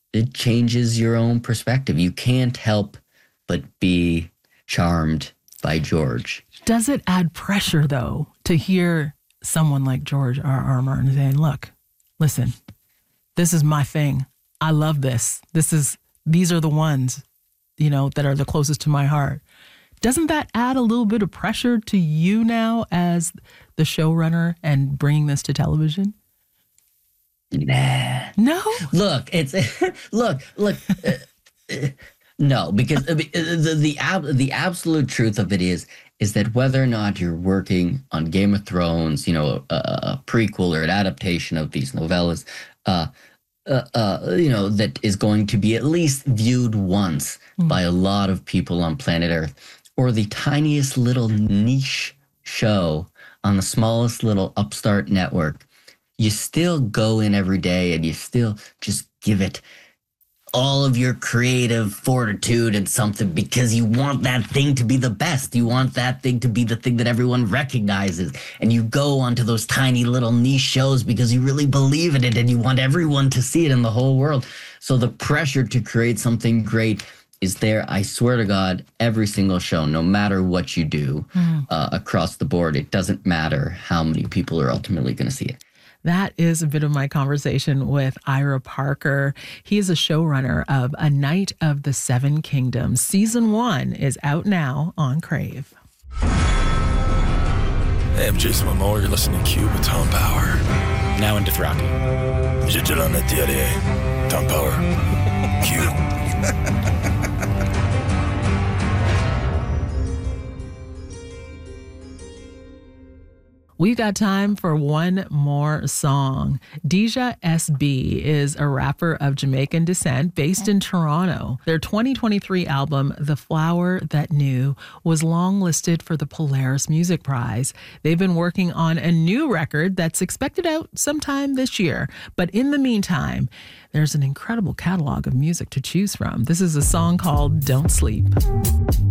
it changes your own perspective. You can't help but be charmed by George. Does it add pressure, though, to hear someone like George R. Martin saying, look, listen, this is my thing. I love this. These are the ones, that are the closest to my heart. Doesn't that add a little bit of pressure to you now as the showrunner and bringing this to television? Nah. No? Look, no, because the absolute truth of it is that whether or not you're working on Game of Thrones, a prequel or an adaptation of these novellas, that is going to be at least viewed once by a lot of people on planet Earth, or the tiniest little niche show on the smallest little upstart network, you still go in every day and you still just give it all of your creative fortitude and something, because you want that thing to be the best. You want that thing to be the thing that everyone recognizes. And you go onto those tiny little niche shows because you really believe in it and you want everyone to see it in the whole world. So the pressure to create something great is there, I swear to God, every single show, no matter what you do across the board. It doesn't matter how many people are ultimately going to see it. That is a bit of my conversation with Ira Parker. He is a showrunner of A Night of the Seven Kingdoms. Season 1 is out now on Crave. Hey, I'm Jason Momoa. You're listening to Cube with Tom Power. Now in Dothraki. Je te donne Tom Power. Cube. We've got time for one more song. Deja SB is a rapper of Jamaican descent based in Toronto. Their 2023 album, The Flower That Knew, was longlisted for the Polaris Music Prize. They've been working on a new record that's expected out sometime this year. But in the meantime, there's an incredible catalog of music to choose from. This is a song called Don't Sleep.